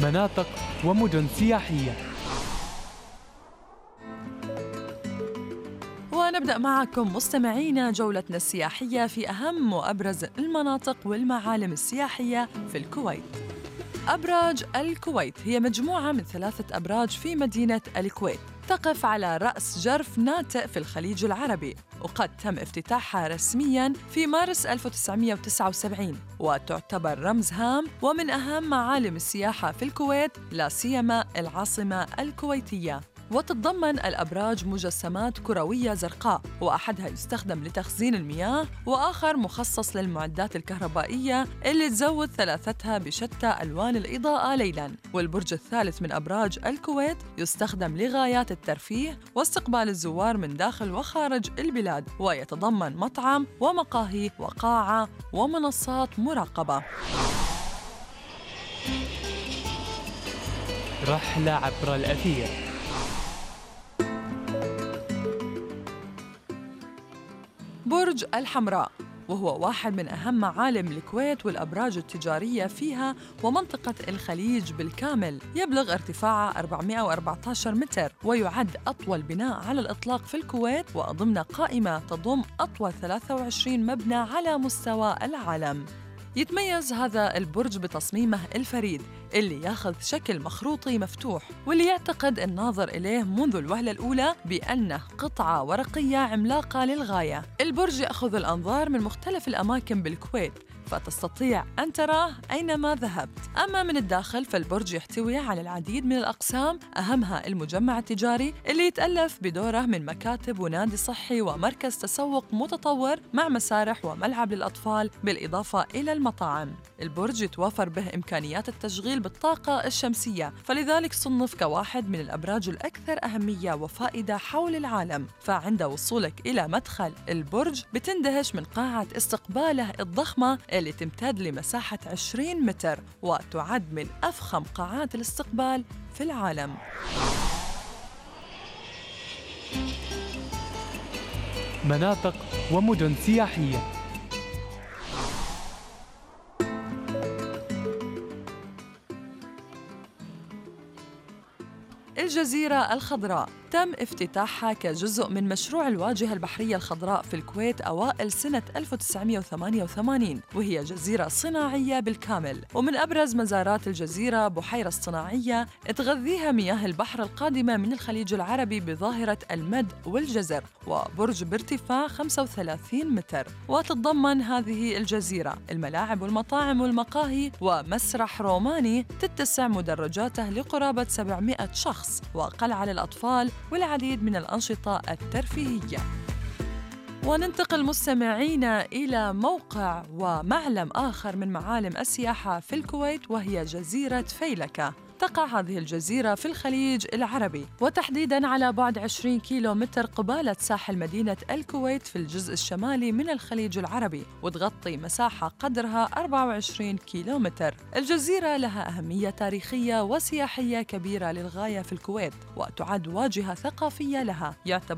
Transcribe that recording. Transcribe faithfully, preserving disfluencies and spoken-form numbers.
مناطق ومدن سياحية. ونبدأ معكم مستمعينا جولتنا السياحية في أهم وأبرز المناطق والمعالم السياحية في الكويت. أبراج الكويت هي مجموعة من ثلاثة أبراج في مدينة الكويت، تقف على رأس جرف ناتئ في الخليج العربي، وقد تم افتتاحها رسمياً في مارس ألف وتسعمائة وتسعة وسبعين، وتعتبر رمز هام ومن أهم معالم السياحة في الكويت، لا سيما العاصمة الكويتية. وتتضمن الأبراج مجسمات كروية زرقاء، وأحدها يستخدم لتخزين المياه، وآخر مخصص للمعدات الكهربائية اللي تزود ثلاثتها بشتى ألوان الإضاءة ليلاً. والبرج الثالث من أبراج الكويت يستخدم لغايات الترفيه واستقبال الزوار من داخل وخارج البلاد، ويتضمن مطعم ومقاهي وقاعة ومنصات مراقبة. رحلة عبر الأثير. برج الحمراء، وهو واحد من أهم معالم الكويت والأبراج التجارية فيها ومنطقة الخليج بالكامل. يبلغ ارتفاعه أربعمائة وأربعة عشر متر، ويعد أطول بناء على الإطلاق في الكويت، وضمن قائمة تضم أطول ثلاثة وعشرين مبنى على مستوى العالم. يتميز هذا البرج بتصميمه الفريد اللي ياخذ شكل مخروطي مفتوح، واللي يعتقد الناظر إليه منذ الوهلة الأولى بأنه قطعة ورقية عملاقة للغاية. البرج يأخذ الأنظار من مختلف الأماكن بالكويت، فتستطيع أن تراه أينما ذهبت. أما من الداخل فالبرج يحتوي على العديد من الأقسام، أهمها المجمع التجاري اللي يتألف بدوره من مكاتب ونادي صحي ومركز تسوق متطور مع مسارح وملعب للأطفال، بالإضافة إلى المطاعم. البرج يتوافر به إمكانيات التشغيل بالطاقة الشمسية، فلذلك صنف كواحد من الأبراج الأكثر أهمية وفائدة حول العالم. فعند وصولك إلى مدخل البرج بتندهش من قاعة استقباله الضخمة اللي تمتد لمساحة عشرين متر، وتعد من أفخم قاعات الاستقبال في العالم. مناطق ومدن سياحية. الجزيرة الخضراء تم افتتاحها كجزء من مشروع الواجهة البحرية الخضراء في الكويت أوائل سنة ألف وتسعمائة وثمانية وثمانين، وهي جزيرة صناعية بالكامل. ومن أبرز مزارات الجزيرة بحيرة صناعية تغذيها مياه البحر القادمة من الخليج العربي بظاهرة المد والجزر، وبرج بارتفاع خمسة وثلاثين متر. وتتضمن هذه الجزيرة الملاعب والمطاعم والمقاهي ومسرح روماني تتسع مدرجاته لقرابة سبعمائة شخص، وقلعة للأطفال، والعديد من الأنشطة الترفيهية. وننتقل مستمعينا إلى موقع ومعلم آخر من معالم السياحة في الكويت، وهي جزيرة فيلكة. تقع هذه الجزيرة في الخليج العربي، وتحديداً على بعد عشرين كيلو متر قبالة ساحل مدينة الكويت في الجزء الشمالي من الخليج العربي، وتغطي مساحة قدرها أربعة وعشرين كيلو متر. الجزيرة لها أهمية تاريخية وسياحية كبيرة للغاية في الكويت، وتعد واجهة ثقافية لها. يعتبر